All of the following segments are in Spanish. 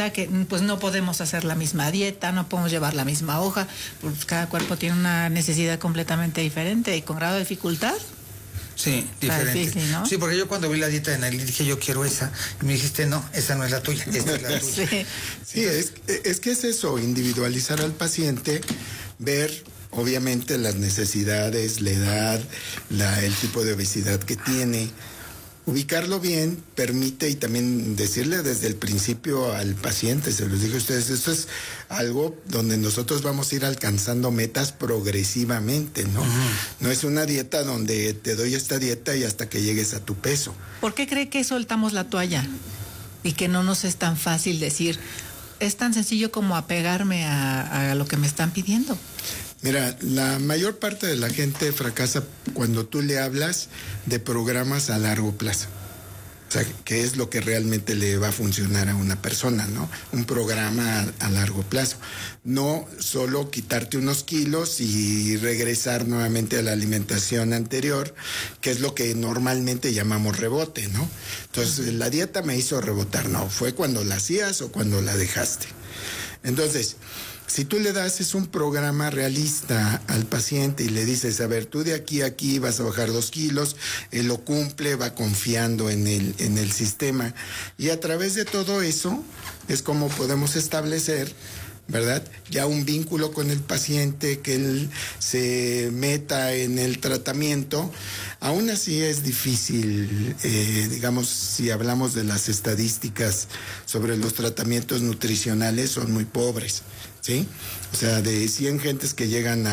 cuenta que pues no podemos hacer la misma dieta, no podemos llevar la misma hoja, pues cada cuerpo tiene una necesidad completamente diferente y con grado de dificultad. Sí, diferente. Difícil, ¿no? Sí, porque yo cuando vi la dieta de Nailil dije, yo quiero esa. Y me dijiste, no, esa no es la tuya, esta es la tuya. Sí. Sí, es que es eso, individualizar al paciente, ver obviamente las necesidades, la edad, el tipo de obesidad que tiene. Ubicarlo bien permite, y también decirle desde el principio al paciente, se los digo a ustedes, esto es algo donde nosotros vamos a ir alcanzando metas progresivamente, ¿no? No es una dieta donde te doy esta dieta y hasta que llegues a tu peso. ¿Por qué cree que soltamos la toalla? Y que no nos es tan fácil decir, es tan sencillo como apegarme a lo que me están pidiendo. Mira, la mayor parte de la gente fracasa cuando tú le hablas de programas a largo plazo. O sea, ¿qué es lo que realmente le va a funcionar a una persona, no? Un programa a largo plazo. No solo quitarte unos kilos y regresar nuevamente a la alimentación anterior, que es lo que normalmente llamamos rebote, ¿no? Entonces, la dieta me hizo rebotar, no, fue cuando la hacías o cuando la dejaste. Entonces, si tú le das un programa realista al paciente y le dices, a ver, tú de aquí a aquí vas a bajar 2 kilos, él lo cumple, va confiando en el sistema. Y a través de todo eso es como podemos establecer, ¿verdad?, ya un vínculo con el paciente, que él se meta en el tratamiento. Aún así es difícil, digamos, si hablamos de las estadísticas sobre los tratamientos nutricionales, son muy pobres, ¿sí? O sea, de 100 gentes que llegan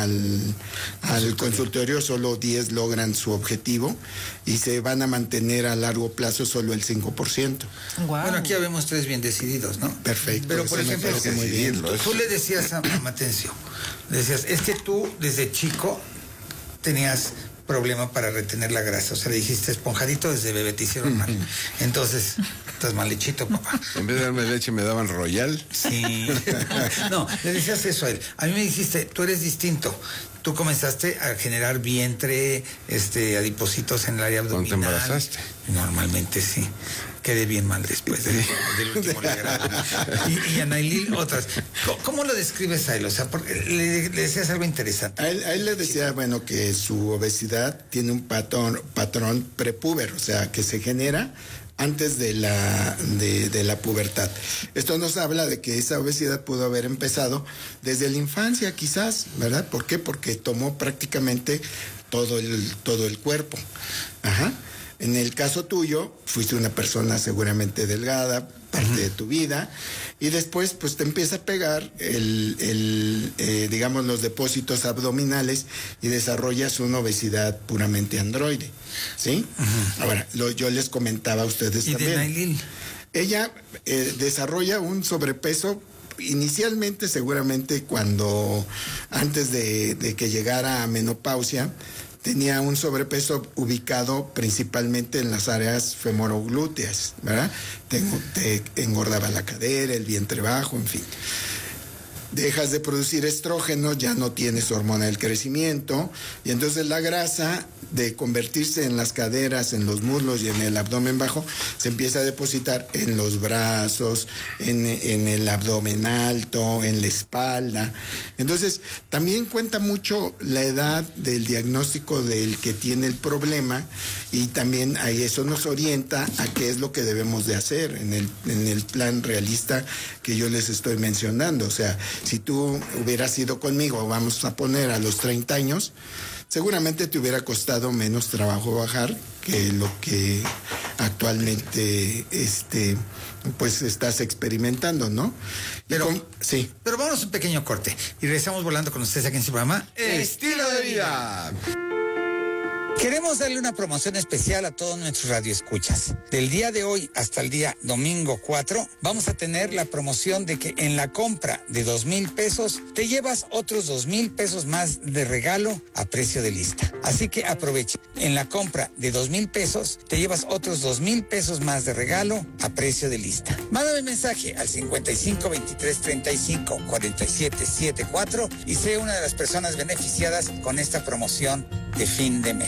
al consultorio, solo 10 logran su objetivo y se van a mantener a largo plazo solo el 5%. Wow. Bueno, aquí ya vemos 3 bien decididos, ¿no? Perfecto. Pero, por ejemplo, muy bien. tú le decías a Matencio, le decías, es que tú desde chico tenías problema para retener la grasa, o sea, le dijiste esponjadito desde bebé, te hicieron mal. Entonces, estás mal hechito, papá. En vez de darme leche me daban Royal. Sí. No, le decías eso a él. A mí me dijiste, tú eres distinto. Tú comenzaste a generar vientre, adipocitos en el área abdominal. ¿Cuándo te embarazaste? Normalmente sí. Quedé bien mal después del último grado. Y a Nailil otras. ¿Cómo lo describes a él? O sea, le decías algo interesante. A él le decía, bueno, que su obesidad tiene un patrón prepúber, o sea, que se genera antes de la pubertad. Esto nos habla de que esa obesidad pudo haber empezado desde la infancia, quizás, ¿verdad? ¿Por qué? Porque tomó prácticamente todo el cuerpo. Ajá. En el caso tuyo, fuiste una persona seguramente delgada, parte de tu vida, y después pues te empieza a pegar digamos, los depósitos abdominales y desarrollas una obesidad puramente androide, ¿sí? Ahora, yo les comentaba a ustedes ¿Y también. de Nailil? Ella desarrolla un sobrepeso inicialmente, seguramente antes de que llegara a menopausia, tenía un sobrepeso ubicado principalmente en las áreas femoroglúteas, ¿verdad? Te engordaba la cadera, el vientre bajo, en fin. Dejas de producir estrógeno, ya no tienes hormona del crecimiento, y entonces la grasa, de convertirse en las caderas, en los muslos y en el abdomen bajo, se empieza a depositar en los brazos, en el abdomen alto, en la espalda. Entonces, también cuenta mucho la edad del diagnóstico del que tiene el problema, y también ahí eso nos orienta a qué es lo que debemos de hacer en el plan realista que yo les estoy mencionando. O sea, si tú hubieras ido conmigo, vamos a poner a los 30 años, seguramente te hubiera costado menos trabajo bajar que lo que actualmente pues estás experimentando, ¿no? Sí. Pero vamos a un pequeño corte y regresamos volando con ustedes aquí en su programa Estilo de Vida. Queremos darle una promoción especial a todos nuestros radioescuchas. Del día de hoy hasta el día domingo 4, vamos a tener la promoción de que en la compra de 2,000 pesos te llevas otros 2,000 pesos más de regalo a precio de lista. Así que aprovecha. En la compra de 2,000 pesos te llevas otros 2,000 pesos más de regalo a precio de lista. Mándame mensaje al 55 23 35 47 74 y sé una de las personas beneficiadas con esta promoción de fin de mes.